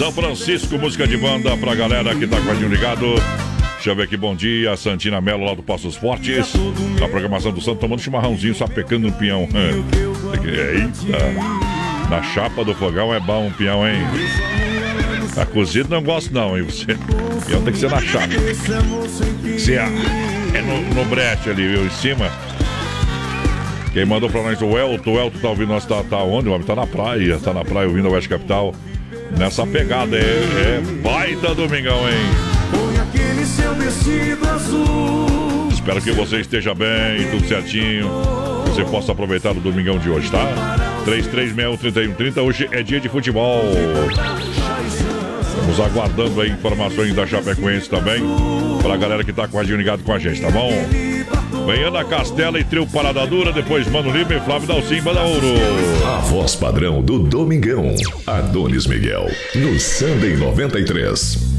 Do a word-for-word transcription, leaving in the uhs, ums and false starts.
São Francisco, música de banda pra galera que tá com a gente ligado. Deixa eu ver aqui, bom dia, Santina Melo lá do Passos Fortes. Na programação do Santo, tomando chimarrãozinho, sapecando um pinhão. Eita, na chapa do fogão é bom um pinhão, hein? A cozido não gosto não, hein? Você... Pinhão tem que ser na chapa. Se é, é no, no brete ali, viu? Em cima. Quem mandou pra nós, o Elton. O Elton tá ouvindo nós, tá, tá onde? O homem tá na praia, tá na praia ouvindo a Oeste Capital. Nessa pegada, é, é baita domingão, hein? Espero que você esteja bem, tudo certinho. Você possa aproveitar o domingão de hoje, tá? três três seis um, três um três zero. Hoje é dia de futebol. Estamos aguardando aí informações da Chapecoense também, pra galera que tá com a gente ligado com a gente, tá bom? Vem Ana Castela e Trio Parada Dura, depois Mano Lima e Flávio Dalcim, Banda Ouro. A voz padrão do domingão, Adonis Miguel, no Sunday noventa e três.